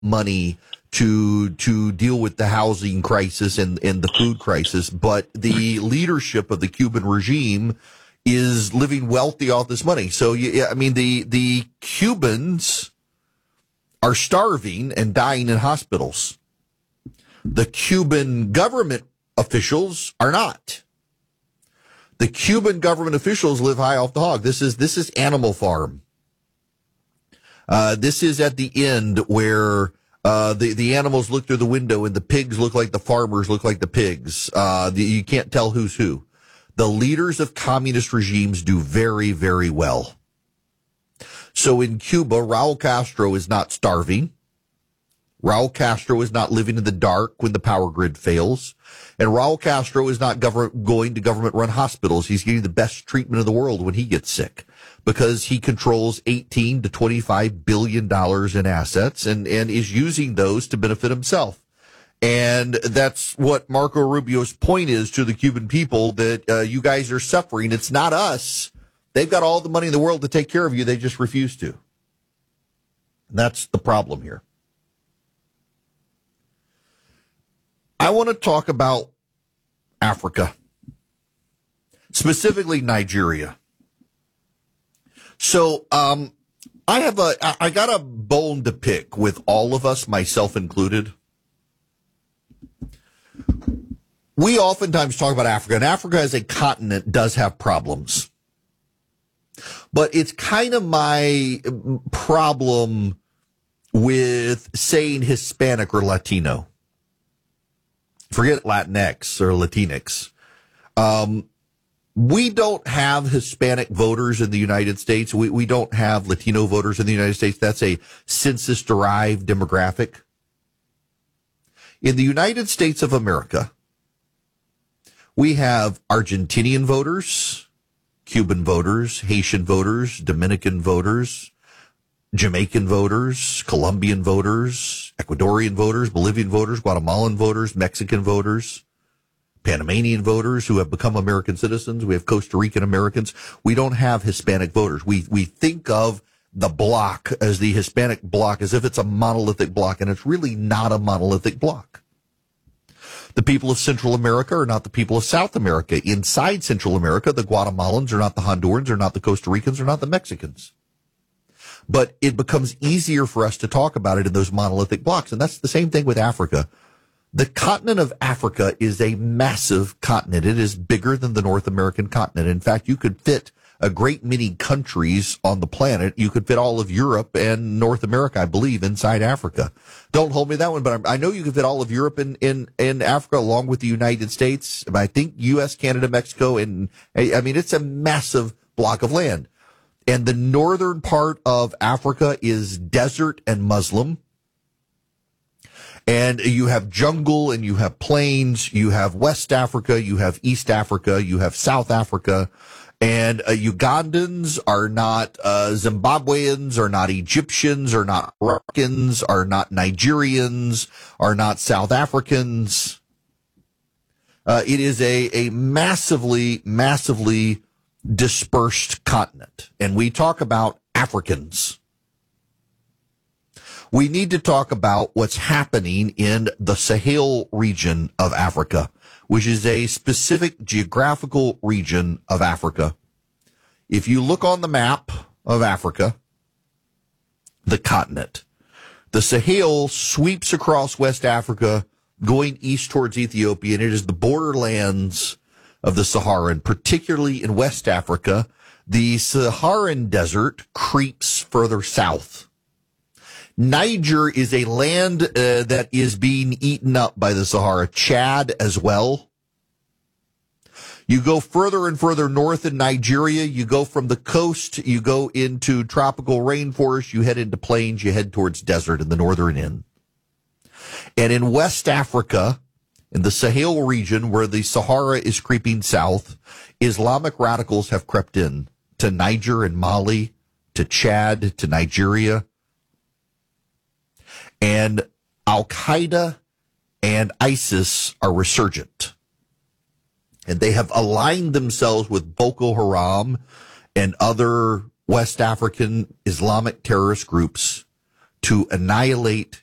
money to deal with the housing crisis and the food crisis, but the leadership of the Cuban regime is living wealthy off this money. So, the Cubans are starving and dying in hospitals. The Cuban government officials are not. The Cuban government officials live high off the hog. This is Animal Farm. This is at the end where the animals look through the window and the pigs look like the farmers look like the pigs. You can't tell who's who. The leaders of communist regimes do very, very well. So in Cuba, Raul Castro is not starving. Raul Castro is not living in the dark when the power grid fails. And Raul Castro is not going to government-run hospitals. He's getting the best treatment in the world when he gets sick because he controls $18 to $25 billion in assets and is using those to benefit himself. And that's what Marco Rubio's point is to the Cuban people, that you guys are suffering. It's not us. They've got all the money in the world to take care of you. They just refuse to. And that's the problem here. I want to talk about Africa, specifically Nigeria. So, I got a bone to pick with all of us, myself included. We oftentimes talk about Africa, and Africa as a continent does have problems. But it's kind of my problem with saying Hispanic or Latino. Forget Latinx or Latinx. We don't have Hispanic voters in the United States. We don't have Latino voters in the United States. That's a census-derived demographic. In the United States of America, we have Argentinian voters, Cuban voters, Haitian voters, Dominican voters, Jamaican voters, Colombian voters, Ecuadorian voters, Bolivian voters, Guatemalan voters, Mexican voters, Panamanian voters who have become American citizens. We have Costa Rican Americans. We don't have Hispanic voters. We think of the bloc as the Hispanic bloc as if it's a monolithic bloc, and it's really not a monolithic bloc. The people of Central America are not the people of South America. Inside Central America, the Guatemalans are not the Hondurans, are not the Costa Ricans, are not the Mexicans. But it becomes easier for us to talk about it in those monolithic blocks. And that's the same thing with Africa. The continent of Africa is a massive continent. It is bigger than the North American continent. In fact, you could fit a great many countries on the planet. You could fit all of Europe and North America, I believe, inside Africa. Don't hold me to that one, but I know you could fit all of Europe in Africa along with the United States. I think U.S., Canada, Mexico, and it's a massive block of land. And the northern part of Africa is desert and Muslim. And you have jungle and you have plains. You have West Africa. You have East Africa. You have South Africa. And Ugandans are not Zimbabweans, are not Egyptians, are not Moroccans, are not Nigerians, are not South Africans. It is a massively, massively dispersed continent. And we talk about Africans. We need to talk about what's happening in the Sahel region of Africa, which is a specific geographical region of Africa. If you look on the map of Africa, the continent, the Sahel sweeps across West Africa, going east towards Ethiopia, and it is the borderlands of the Sahara, and particularly in West Africa, the Saharan desert creeps further south. Niger is a land that is being eaten up by the Sahara. Chad as well. You go further and further north in Nigeria. You go from the coast. You go into tropical rainforest. You head into plains. You head towards desert in the northern end. And in West Africa, in the Sahel region where the Sahara is creeping south, Islamic radicals have crept in to Niger and Mali, to Chad, to Nigeria. And Al-Qaeda and ISIS are resurgent. And they have aligned themselves with Boko Haram and other West African Islamic terrorist groups to annihilate